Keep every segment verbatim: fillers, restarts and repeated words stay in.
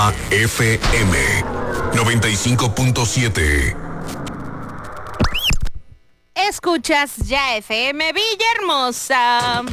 F M noventa y cinco punto siete. Escuchas Ya F M Villahermosa.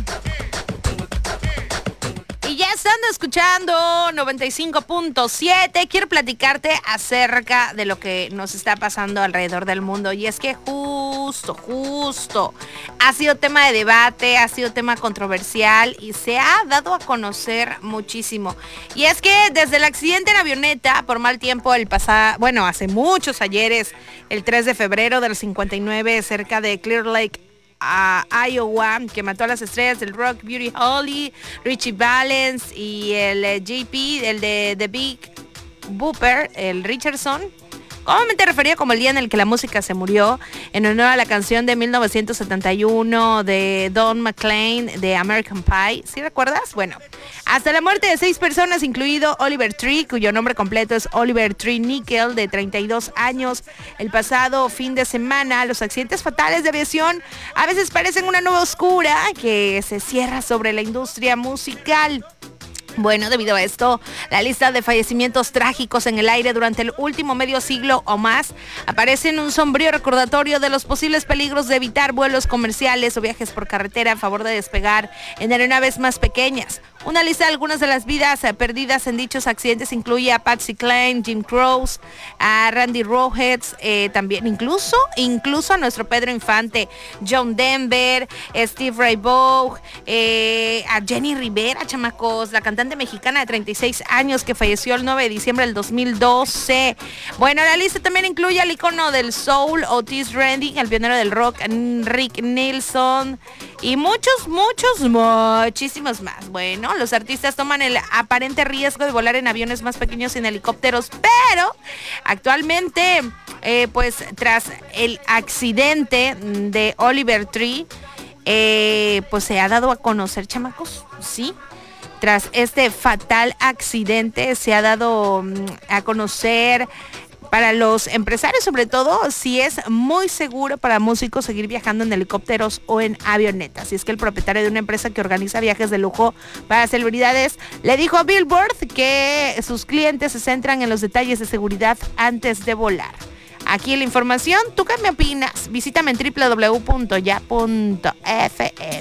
Y ya estando escuchando noventa y cinco punto siete, quiero platicarte acerca de lo que nos está pasando alrededor del mundo. Y es que justo, justo, ha sido tema de debate, ha sido tema controversial y se ha dado a conocer muchísimo. Y es que desde el accidente en avioneta, por mal tiempo, el pasado, bueno, hace muchos ayeres, el tres de febrero del cincuenta y nueve, cerca de Clear Lake, a Iowa, que mató a las estrellas del rock Buddy Holly, Richie Valens y el eh, J P, el de The Big Booper, el Richardson, comúnmente referido como el día en el que la música se murió, en honor a la canción de mil novecientos setenta y uno de Don McLean de American Pie. ¿Sí recuerdas? Bueno, hasta la muerte de seis personas, incluido Oliver Tree, cuyo nombre completo es Oliver Tree Nickel, de treinta y dos años. El pasado fin de semana, los accidentes fatales de aviación a veces parecen una nube oscura que se cierra sobre la industria musical. Bueno, debido a esto, la lista de fallecimientos trágicos en el aire durante el último medio siglo o más aparece en un sombrío recordatorio de los posibles peligros de evitar vuelos comerciales o viajes por carretera en favor de despegar en aeronaves más pequeñas. Una lista de algunas de las vidas eh, perdidas en dichos accidentes incluye a Patsy Cline, Jim Croce, a Randy Rhoads, eh, también incluso, incluso a nuestro Pedro Infante, John Denver, eh, Steve Ray Vaughan, eh, a Jenny Rivera, chamacos, la cantante mexicana de treinta y seis años que falleció el nueve de diciembre del dos mil doce. Bueno, la lista también incluye al icono del soul, Otis Redding, el pionero del rock, Rick Nielsen, y muchos, muchos, muchísimos más. Bueno, los artistas toman el aparente riesgo de volar en aviones más pequeños y en helicópteros, pero actualmente, eh, pues tras el accidente de Oliver Tree, eh, pues se ha dado a conocer, chamacos, sí. Tras este fatal accidente se ha dado um, a conocer para los empresarios, sobre todo, si es muy seguro para músicos seguir viajando en helicópteros o en avionetas. Y es que el propietario de una empresa que organiza viajes de lujo para celebridades le dijo a Billboard que sus clientes se centran en los detalles de seguridad antes de volar. Aquí la información. ¿Tú qué me opinas? Visítame en doble u doble u doble u punto ya punto f m.